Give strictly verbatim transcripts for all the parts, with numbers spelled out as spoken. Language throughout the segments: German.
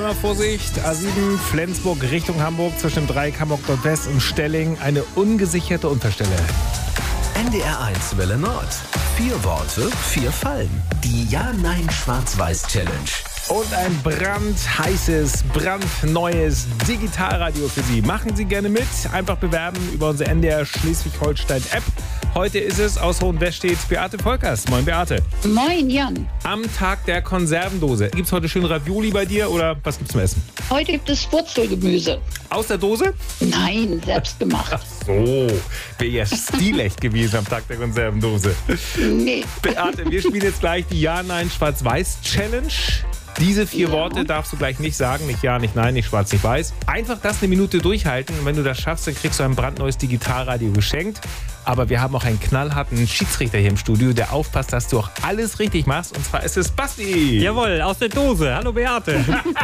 Einmal Vorsicht, A sieben Flensburg Richtung Hamburg zwischen drei Hamburg Nordwest und Stelling. Eine ungesicherte Unfallstelle. N D R eins Welle Nord. Vier Worte, vier Fallen. Die Ja-Nein-Schwarz-Weiß-Challenge. Und ein brandheißes, brandneues Digitalradio für Sie. Machen Sie gerne mit. Einfach bewerben über unsere N D R Schleswig-Holstein-App. Heute ist es aus Hohenwestedt Beate Volkers. Moin Beate. Moin Jan. Am Tag der Konservendose. Gibt's heute schön Ravioli bei dir oder was gibt's zum Essen? Heute gibt es Wurzelgemüse. Aus der Dose? Nein, selbst gemacht. Ach so, wäre ja stilecht gewesen am Tag der Konservendose. Nee. Beate, wir spielen jetzt gleich die Ja-Nein-Schwarz-Weiß-Challenge. Diese vier Ja. Worte darfst du gleich nicht sagen. Nicht Ja, nicht Nein, nicht Schwarz, nicht Weiß. Einfach das eine Minute durchhalten. Und wenn du das schaffst, dann kriegst du ein brandneues Digitalradio geschenkt. Aber wir haben auch einen knallharten Schiedsrichter hier im Studio, der aufpasst, dass du auch alles richtig machst. Und zwar ist es Basti. Jawohl, aus der Dose. Hallo Beate.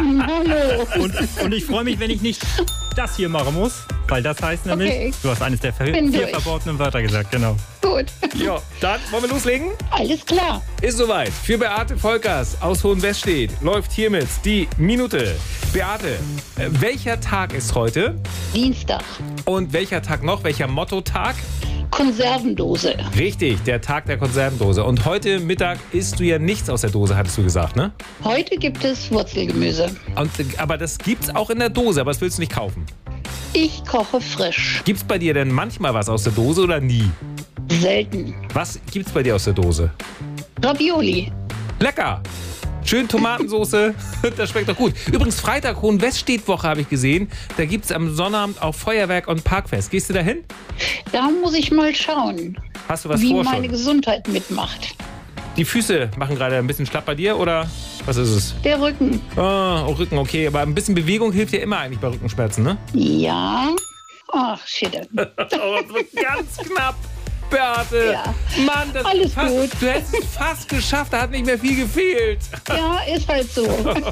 Hallo. Und, und ich freue mich, wenn ich nicht das hier machen muss, weil das heißt nämlich, Okay. du hast eines der vier Bin vier durch. verbotenen Wörter gesagt, genau. Gut. Ja, dann wollen wir loslegen? Alles klar. Ist soweit. Für Beate Volkers aus Hohenwestedt läuft hiermit die Minute. Beate, äh, welcher Tag ist heute? Dienstag. Und welcher Tag noch? Welcher Motto-Tag? Konservendose. Richtig, der Tag der Konservendose. Und heute Mittag isst du ja nichts aus der Dose, hattest du gesagt, ne? Heute gibt es Wurzelgemüse. Und, aber das gibt's auch in der Dose, aber das willst du nicht kaufen. Ich koche frisch. Gibt's bei dir denn manchmal was aus der Dose oder nie? Selten. Was gibt's bei dir aus der Dose? Ravioli. Lecker! Schön Tomatensoße, das schmeckt doch gut. Übrigens, Freitag, Hohenwestedt-Woche habe ich gesehen. Da gibt es am Sonnabend auch Feuerwerk und Parkfest. Gehst du da hin? Da muss ich mal schauen, Hast du was wie vor meine schon? Gesundheit mitmacht. Die Füße machen gerade ein bisschen schlapp bei dir, oder was ist es? Der Rücken. Ah, oh, Rücken, okay. Aber ein bisschen Bewegung hilft ja immer eigentlich bei Rückenschmerzen, ne? Ja. Ach, shit. Oh, das wird ganz knapp. Beate, Ja. Mann, das Alles fast, gut. du hättest es fast geschafft, da hat nicht mehr viel gefehlt. Ja, ist halt so.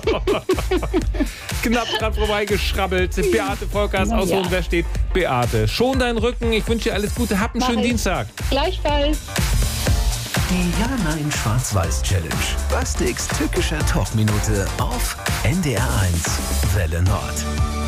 Knapp dran vorbeigeschrabbelt. Beate Volkers Na aus ja. Hohenwestedt. Beate, schon deinen Rücken. Ich wünsche dir alles Gute. Hab einen Mach schönen ich. Dienstag. Gleichfalls. Die Ja-Nein-Schwarz-Weiß-Challenge. Bastiks tückischer Talkminute auf N D R eins Welle Nord.